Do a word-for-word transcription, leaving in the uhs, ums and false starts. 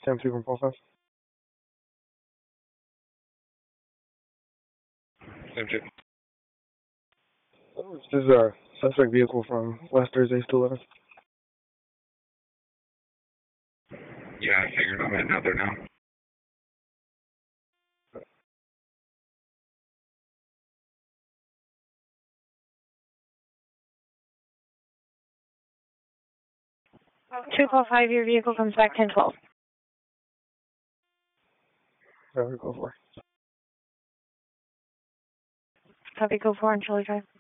Sam two from four five. Sam two. Oh, this is a suspect vehicle from last Thursday, still eleven. Yeah, I figured I'm heading out there now. two call five, your vehicle comes back ten twelve. Yeah, we go for it. Copy, go four on Charlie Drive.